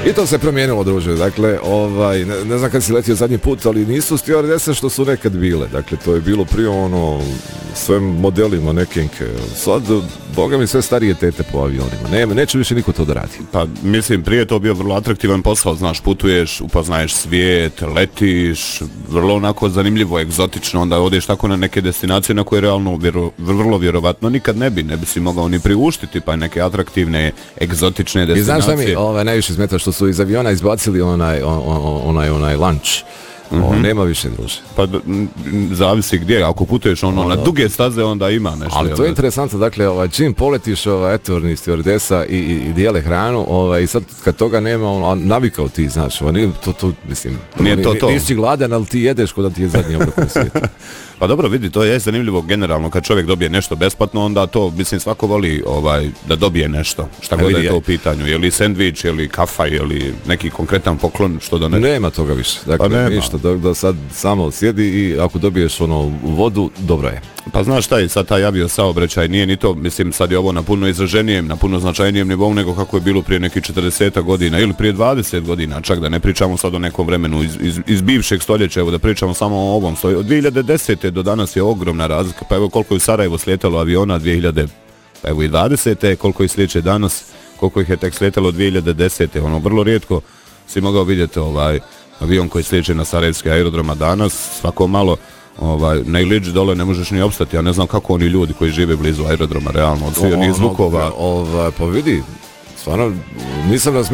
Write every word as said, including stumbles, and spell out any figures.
I to se promijenilo, druže. Dakle, ovaj, ne, ne znam kad si letio zadnji put, ali nisu stewardese što su nekad bile. Dakle, to je bilo prije ono, sve modelima nekenke. Sad, boga mi sve starije tete po avionima. Ne, neće više niko to da radi. Pa, mislim, prije to bio vrlo atraktivan posao. Znaš, putuješ, upoznaješ svijet, letiš, vrlo onako zanimljivo, egzotično, onda odeš tako na neke destinacije na koje realno vjero, vrlo vjerovatno nikad ne bi, ne bi si mogao ni priuštiti, pa neke atraktivne, egzotične destinacije. I znaš šta mi ovaj, najviše smeta, što su iz aviona izbacili onaj, on, on, onaj, onaj lunch. Mm-hmm. O, nema više, druže. Pa m, zavisi gdje, ako putuješ ono, ono na duge staze, onda ima nešto. Ali to je interesantno, dakle, ovaj, čim poletiš ovaj, etorni stewardesa i, i, i dijele hranu, ovaj, i sad kad toga nema, ono, navikao ti, znaš, ovaj, to, to, mislim, nije to to. Nisi gladan, ali ti jedeš kod da ti je zadnji obrok na svijetu. Pa dobro, vidi, to je zanimljivo generalno, kad čovjek dobije nešto besplatno, onda to, mislim, svako voli ovaj, da dobije nešto, šta god je to u pitanju, je li sendvič, je li kafa, je li neki konkretan poklon, što da ne... Nema toga više, dakle, pa ništa, da, da sad samo sjedi i ako dobiješ ono vodu, dobro je. Pa znaš šta je sad taj avio saobraćaj, nije ni to, mislim, sad je ovo na puno izraženijem, na puno značajnijem nivou nego kako je bilo prije nekih četrdeset godina ili prije dvadeset godina, čak da ne pričamo sad o nekom vremenu iz, iz, iz bivšeg stoljeća, evo da pričamo samo o ovom stoljeću. Od dvije hiljade desete do danas je ogromna razlika, pa evo koliko je u Sarajevo slijetalo aviona dvije hiljade dvadesete, koliko ih slijeće danas, koliko ih je tek slijetalo dvije hiljade desete, ono vrlo rijetko si mogao vidjeti ovaj avion koji slijeće na sarajevski aerodroma danas, svako malo ovaj, na Iliđi dole ne možeš ni opstati, ja ne znam kako oni ljudi koji žive blizu aerodroma realno, od svih onih zvukova. Ovaj, pa vidi, stvarno nisam razmišljao